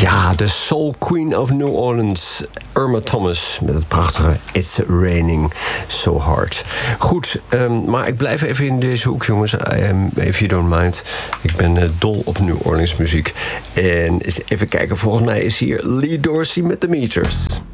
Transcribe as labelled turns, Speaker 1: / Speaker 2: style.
Speaker 1: Ja, de Soul Queen of New Orleans, Irma Thomas, met het prachtige It's Raining So Hard. Goed, maar ik blijf even in deze hoek, jongens, if you don't mind. Ik ben dol op New Orleans muziek. En even kijken, volgens mij is hier Lee Dorsey met The Meters.